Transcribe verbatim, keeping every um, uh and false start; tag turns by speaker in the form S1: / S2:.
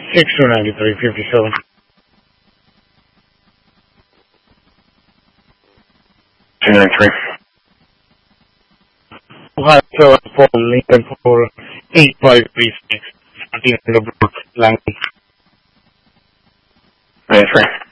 S1: six two nine three five seven.
S2: two nine three.
S1: Ohio seven four Lincoln four eight five three six. Langley.
S2: nine three.